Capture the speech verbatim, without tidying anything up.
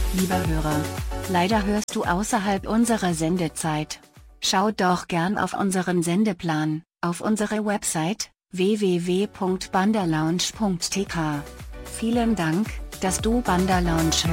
Lieber Hörer, leider hörst du außerhalb unserer Sendezeit. Schau doch gern auf unseren Sendeplan, auf unsere Website w w w punkt bandalounge punkt t k. Vielen Dank, dass du Bandalounge